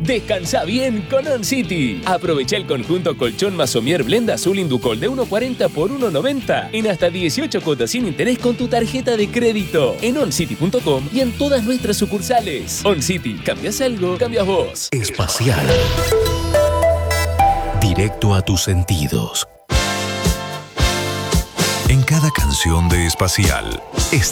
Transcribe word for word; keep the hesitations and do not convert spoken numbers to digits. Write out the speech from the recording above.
Descansa bien con On City. Aprovecha el conjunto colchón más somier blend azul Inducol de uno cuarenta por uno noventa en hasta dieciocho cuotas sin interés con tu tarjeta de crédito en oncity punto com y en todas nuestras sucursales. On City, ¿cambias algo? Cambias vos. Espacial. Directo a tus sentidos. En cada canción de Espacial está